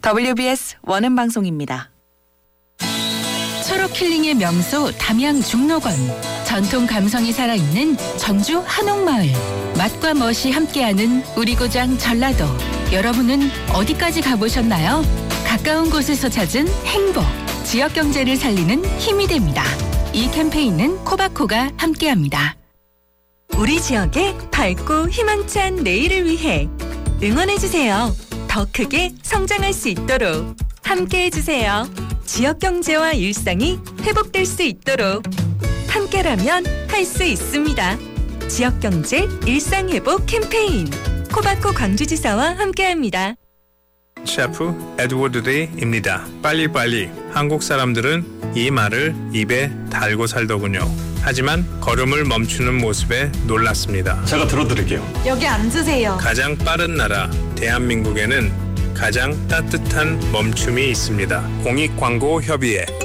WBS 원음 방송입니다. 초록 힐링의 명소 담양 중록원. 전통 감성이 살아있는 전주 한옥마을. 맛과 멋이 함께하는 우리 고장 전라도. 여러분은 어디까지 가보셨나요? 가까운 곳에서 찾은 행복. 지역 경제를 살리는 힘이 됩니다. 이 캠페인은 코바코가 함께합니다. 우리 지역의 밝고 희망찬 내일을 위해 응원해주세요. 더 크게 성장할 수 있도록 함께해주세요. 지역 경제와 일상이 회복될 수 있도록 함께라면 할 수 있습니다. 지역 경제 일상 회복 캠페인 코바코 광주지사와 함께합니다. 셰프 에드워드 레이입니다. 빨리빨리. 한국 사람들은 이 말을 입에 달고 살더군요. 하지만 걸음을 멈추는 모습에 놀랐습니다. 제가 들어드릴게요. 여기 앉으세요. 가장 빠른 나라 대한민국에는 가장 따뜻한 멈춤이 있습니다. 공익광고협의회